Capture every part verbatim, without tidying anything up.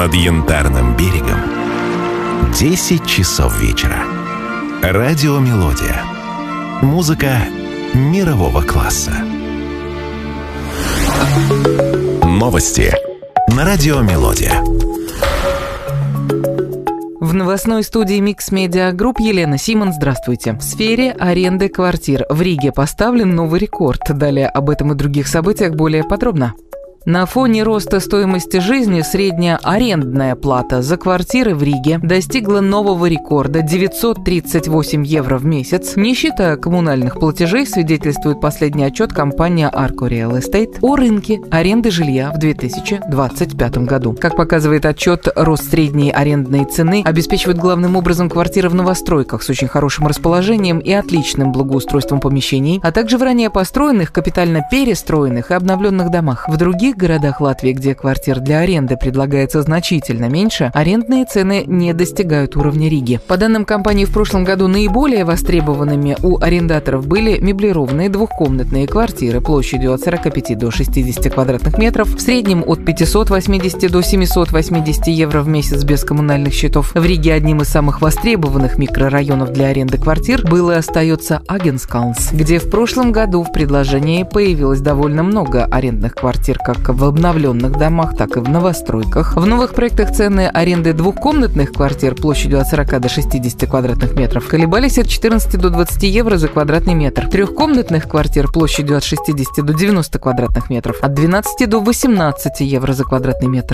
Над Янтарным берегом десять часов вечера. Радио «Мелодия». Музыка мирового класса. Новости на радио «Мелодия». В новостной студии Mix Media Group Елена Симон. Здравствуйте. В сфере аренды квартир в Риге поставлен новый рекорд. Далее об этом и других событиях более подробно. На фоне роста стоимости жизни средняя арендная плата за квартиры в Риге достигла нового рекорда – девятьсот тридцать восемь евро в месяц. Не считая коммунальных платежей, свидетельствует последний отчет компании Arco Real Estate о рынке аренды жилья в две тысячи двадцать пятом году. Как показывает отчет, рост средней арендной цены обеспечивает главным образом квартиры в новостройках с очень хорошим расположением и отличным благоустройством помещений, а также в ранее построенных, капитально перестроенных и обновленных домах. В других В городах Латвии, где квартир для аренды предлагается значительно меньше, арендные цены не достигают уровня Риги. По данным компании, в прошлом году наиболее востребованными у арендаторов были меблированные двухкомнатные квартиры площадью от сорока пяти до шестидесяти квадратных метров, в среднем от пятисот восьмидесяти до семисот восьмидесяти евро в месяц без коммунальных счетов. В Риге одним из самых востребованных микрорайонов для аренды квартир был и остается Агенскалнс, где в прошлом году в предложении появилось довольно много арендных квартир, как в обновленных домах, так и в новостройках. В новых проектах цены аренды двухкомнатных квартир площадью от сорока до шестидесяти квадратных метров колебались от четырнадцати до двадцати евро за квадратный метр. Трехкомнатных квартир площадью от шестидесяти до девяноста квадратных метров от двенадцати до восемнадцати евро за квадратный метр.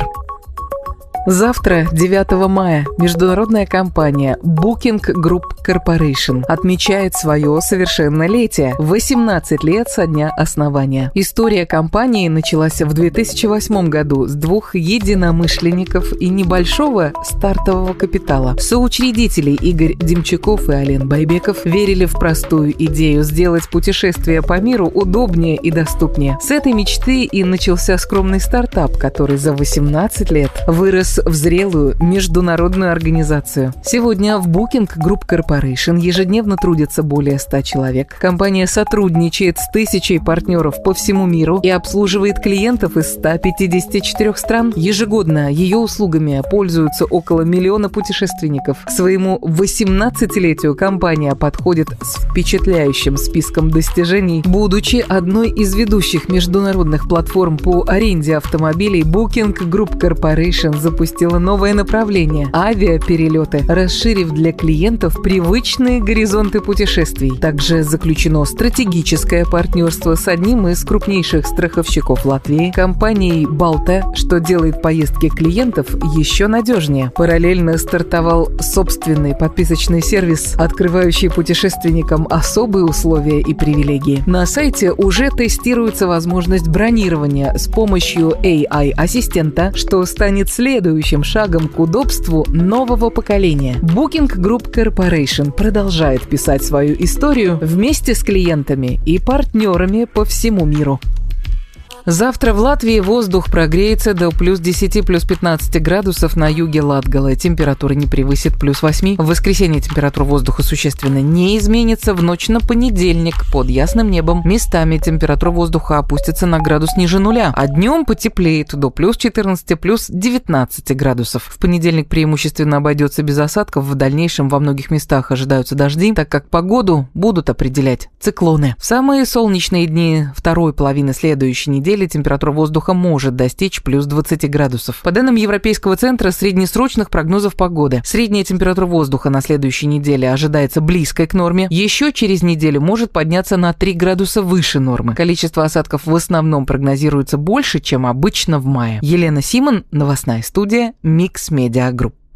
Завтра, девятого мая, международная компания Booking Group Corporation отмечает свое совершеннолетие – восемнадцать лет со дня основания. История компании началась в две тысячи восьмом году с двух единомышленников и небольшого стартового капитала. Соучредители Игорь Демчаков и Ален Байбеков верили в простую идею сделать путешествие по миру удобнее и доступнее. С этой мечты и начался скромный стартап, который за восемнадцать лет вырос в зрелую международную организацию. Сегодня в Booking Group Corporation ежедневно трудятся более ста человек. Компания сотрудничает с тысячей партнеров по всему миру и обслуживает клиентов из ста пятидесяти четырёх стран. Ежегодно ее услугами пользуются около миллиона путешественников. К своему восемнадцатилетию компания подходит с впечатляющим списком достижений. Будучи одной из ведущих международных платформ по аренде автомобилей, Booking Group Corporation запустила новое направление – авиаперелеты, расширив для клиентов привычные горизонты путешествий. Также заключено стратегическое партнерство с одним из крупнейших страховщиков Латвии – компанией «Балта», что делает поездки клиентов еще надежнее. Параллельно стартовал собственный подписочный сервис, открывающий путешественникам особые условия и привилегии. На сайте уже тестируется возможность бронирования с помощью эй ай-ассистента, что станет следующим шагом к удобству нового поколения. Booking Group Corporation продолжает писать свою историю вместе с клиентами и партнерами по всему миру. Завтра в Латвии воздух прогреется до плюс десяти, плюс пятнадцати градусов на юге Латгалы. Температура не превысит плюс восьми. В воскресенье температура воздуха существенно не изменится. В ночь на понедельник под ясным небом местами температура воздуха опустится на градус ниже нуля, а днем потеплеет до плюс четырнадцати, плюс девятнадцати градусов. В понедельник преимущественно обойдется без осадков. В дальнейшем во многих местах ожидаются дожди, так как погоду будут определять циклоны. В самые солнечные дни второй половины следующей недели температура воздуха может достичь плюс двадцати градусов. По данным Европейского центра среднесрочных прогнозов погоды, средняя температура воздуха на следующей неделе ожидается близкой к норме. Еще через неделю может подняться на три градуса выше нормы. Количество осадков в основном прогнозируется больше, чем обычно в мае. Елена Симон, новостная студия Mix Media Group.